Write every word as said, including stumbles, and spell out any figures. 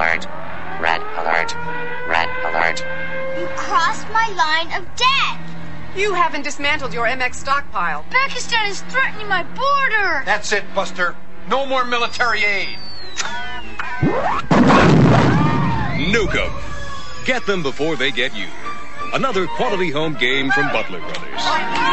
alert. Red alert. Red alert. You crossed my line of death. You haven't dismantled your M X stockpile. Pakistan is threatening my border. That's it, Buster. No more military aid. Nuke 'em. Get them before they get you. Another quality home game from Butler Brothers.